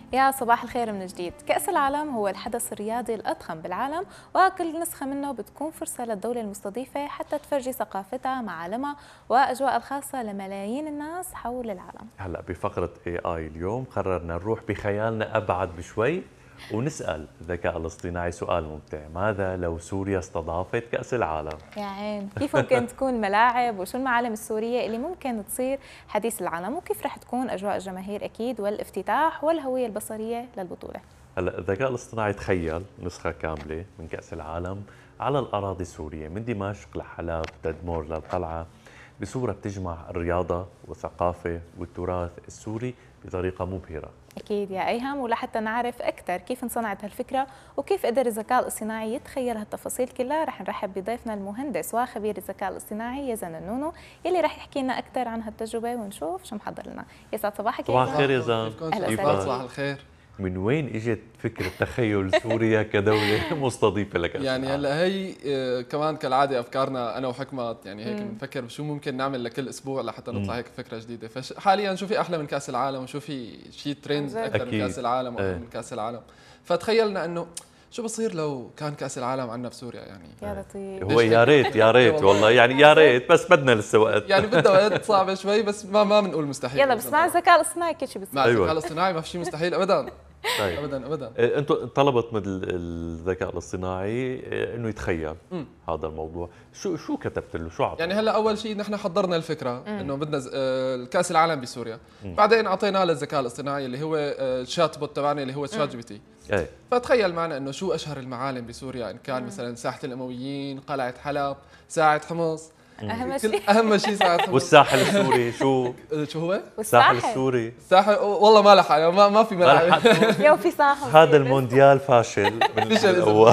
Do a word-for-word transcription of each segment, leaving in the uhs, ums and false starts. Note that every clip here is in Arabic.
يا صباح الخير من جديد. كأس العالم هو الحدث الرياضي الأضخم بالعالم، وكل نسخة منه بتكون فرصة للدولة المستضيفة حتى تفرجي ثقافتها، معالمها وأجواء الخاصة لملايين الناس حول العالم. هلا بفقرة إي آي اليوم قررنا نروح بخيالنا أبعد بشوي ونسأل الذكاء الاصطناعي سؤال ممتع: ماذا لو سوريا استضافت كأس العالم؟ يا عين، كيف ممكن تكون الملاعب وشو المعالم السورية اللي ممكن تصير حديث العالم، وكيف رح تكون أجواء الجماهير أكيد والإفتتاح والهوية البصرية للبطولة. هلا الذكاء الاصطناعي تخيل نسخة كاملة من كأس العالم على الأراضي السورية من دمشق لحلب تدمر للقلعة، بصورة بتجمع الرياضة والثقافة والتراث السوري بطريقة مبهرة. أكيد يا أيهم، ولحتى نعرف أكثر كيف انصنعت هالفكرة وكيف قدر الذكاء الاصطناعي يتخيل هالتفاصيل كلها، رح نرحب بضيفنا المهندس وخبير الذكاء الاصطناعي يزن النونو، يلي رح يحكي لنا أكثر عن هالتجربة ونشوف شو محضر لنا. يسعد صباحك يا صباح الخير يا زلمة. أهلا وسهلا. صباح الخير. من وين اجت فكرة تخيل سوريا كدولة مستضيفة لكأس يعني العالم؟ هلا هي آه، كمان كالعاده افكارنا انا وحكمت، يعني هيك بنفكر شو ممكن نعمل لكل اسبوع لحتى نطلع هيك فكره جديده. فحاليا شو في احلى من كاس العالم وشو في شيء ترند اكثر من كاس العالم واهم من كاس العالم. فتخيلنا انه شو بصير لو كان كاس العالم عندنا بسوريا. يعني يا لطيف. هو يا ريت يا ريت والله، يعني يا ريت، بس بدنا لسه وقت. يعني بدها وقت صعبه شوي، بس ما ما بنقول مستحيل. يلا بس مع الذكاء الاصطناعي كل شيء بتصير. مع الذكاء الاصطناعي ما في شيء مستحيل ابدا. طيب. ابدا ابدا. انتم طلبت من الذكاء الاصطناعي انه يتخيل م. هذا الموضوع، شو شو كتبت له؟ شو عطيت؟ يعني هلا اول شيء نحن حضرنا الفكره انه بدنا الكاس العالم بسوريا، م. بعدين اعطيناه للذكاء الاصطناعي اللي هو الشات بوت تبعنا اللي هو شات جي بي تي. ايه. فتخيل معنا انه شو اشهر المعالم بسوريا، ان كان مثلا ساحه الامويين، قلعه حلب، ساعه حمص. اهم شيء اهم شيء ساعه حمص. والساحل السوري شو؟ شو هو؟ الساحل السوري. الساحل والله ما لحق، يعني ما ما في ملاعب. يو في ساحل. هذا المونديال فاشل من الاول.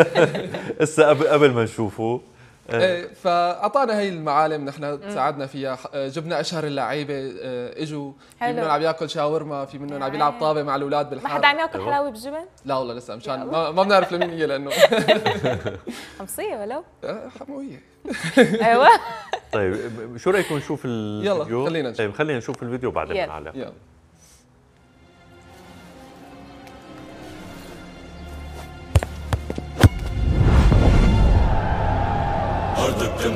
هسه قبل قبل ما نشوفه. ايه، فاعطانا هي المعالم نحن ساعدنا فيها، جبنا اشهر اللعيبه اجوا، في منهم عم ياكل شاورما، في منهم عم يلعب طابه مع الاولاد بالحاره. ما حدا عم ياكل حلاوه بالجبن؟ لا والله لسه، مشان ما, ما بنعرف لمين هي لانه حمصيه ولو حمويه. ايوه. طيب شو رايكم نشوف الفيديو؟ يلا خلينا نشوف. طيب خلينا نشوف الفيديو وبعدين نعلق. يلا.